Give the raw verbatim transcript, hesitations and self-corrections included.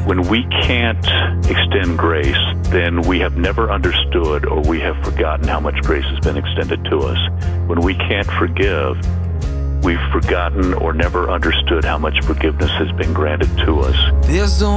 When we can't extend grace, then we have never understood or we have forgotten how much grace has been extended to us. When we can't forgive, we've forgotten or never understood how much forgiveness has been granted to us. There's